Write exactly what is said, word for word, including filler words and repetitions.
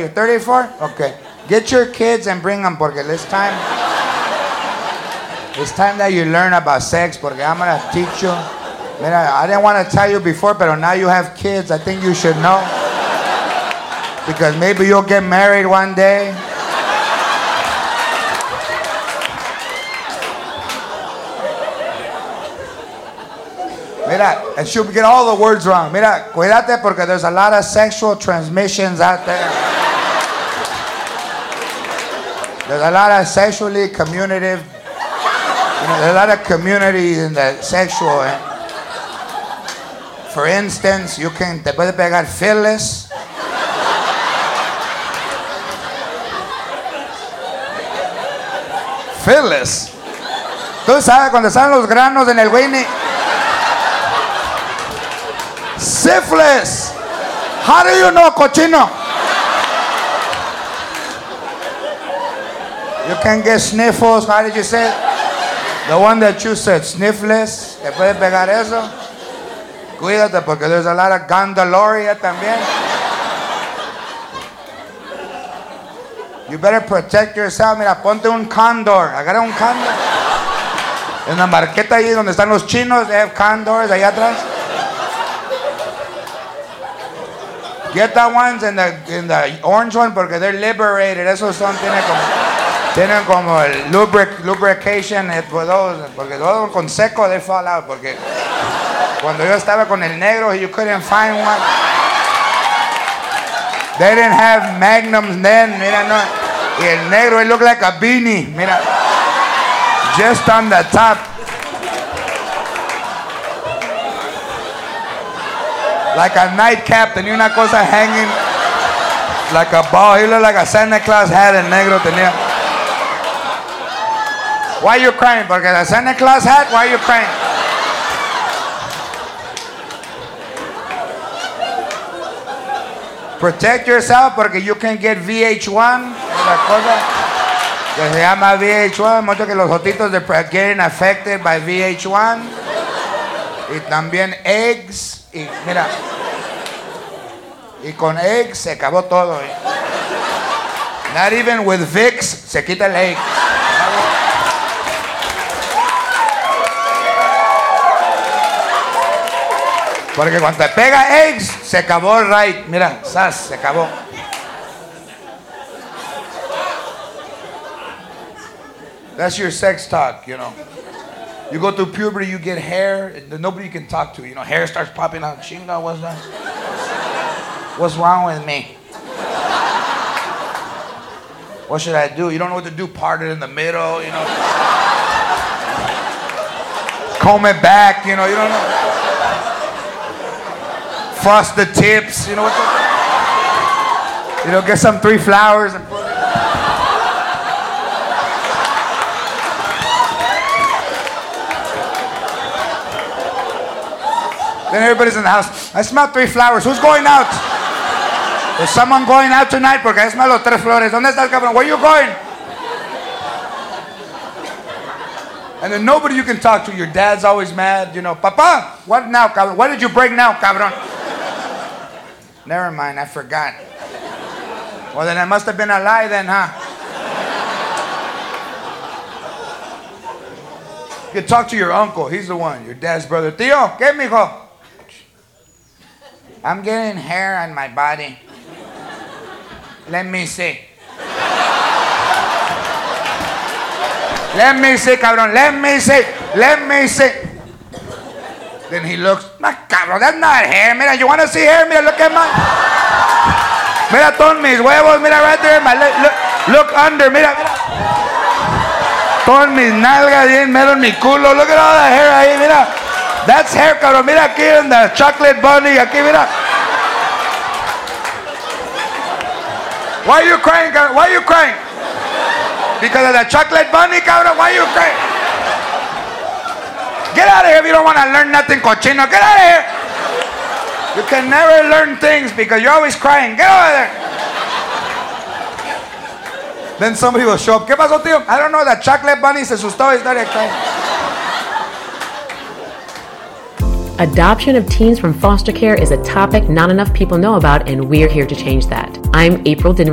you? thirty-four? Okay. Get your kids and bring them porque it's time. It's time that you learn about sex porque I'm going to teach you. Mira, I didn't want to tell you before, but now you have kids. I think you should know. Because maybe you'll get married one day. Mira, and she'll get all the words wrong. Mira, cuídate porque there's a lot of sexual transmissions out there. There's a lot of sexually communicative, you know, there's a lot of communities in the sexual. Eh? For instance, you can, te puede pegar Phyllis. Phyllis. Tú sabes cuando están los granos en el Winnie. Syphilis. How do you know, cochino? You can get sniffles. How did you say it? The one that you said, sniffles. ¿Te puede pegar eso? Cuídate porque there's a lot of gondoloria también. You better protect yourself. Mira, ponte un condor. Agarra un condor. En la marqueta ahí donde están los chinos, they have condors allá atrás. Get that ones in the, in the orange one porque they're liberated. Esos son, tienen como, tienen como el lubric, lubrication for those, porque todo con seco they fall out. Porque cuando yo estaba con el negro, you couldn't find one. They didn't have magnums then. Mira, no. Y el negro, it looked like a beanie. Mira, just on the top. Like a nightcap, tenía una cosa hanging like a ball. He looked like a Santa Claus hat, el negro tenía. Why are you crying? Porque the Santa Claus hat, why are you crying? Protect yourself porque you can get V H one, la cosa que se llama V H one, mucho que los jotitos de getting affected by V H one. Y también eggs. Y mira, y con eggs se acabó todo. Eh. Not even with Vicks se quita el egg. Porque cuando te pega eggs se acabó el right. Mira, sas, se acabó. That's your sex talk, you know. You go through puberty, you get hair, nobody you can talk to. You know, hair starts popping out. Chinga, what's that? What's wrong with me? What should I do? You don't know what to do. Part it in the middle, you know. Comb it back, you know. You don't know. Frost the tips, you know what? The, you know, get some three flowers and put it. Then everybody's in the house. I smell three flowers. Who's going out? Is someone going out tonight? Porque I smell los tres flores. ¿Dónde está el cabrón? Where are you going? And then nobody you can talk to. Your dad's always mad. You know, Papa, what now, cabrón? What did you bring now, cabrón? Never mind, I forgot. Well, then it must have been a lie then, huh? You can talk to your uncle. He's the one. Your dad's brother. Tío, ¿qué, mijo? I'm getting hair on my body. Let me see. Let me see, cabrón. Let me see. Let me see. Then he looks. No, cabrón, that's not hair. Mira, you want to see hair? Mira, look at my. Mira, todos mis huevos. Mira, right there. My leg. Look, look under. Mira, mira. Todas mis nalgas. Mira, mi culo. Look at all that hair ahí. Mira. That's hair, cabrón. Mira aquí en the chocolate bunny. Aquí, mira. Why are you crying, cabrón? Why are you crying? Because of the chocolate bunny, cabrón? Why are you crying? Get out of here if you don't want to learn nothing, cochino. Get out of here. You can never learn things because you're always crying. Get over there. Then somebody will show up. ¿Qué pasó, tío? I don't know. The chocolate bunny se asustó y started crying. Adoption of teens from foster care is a topic not enough people know about, and we're here to change that. I'm April Din.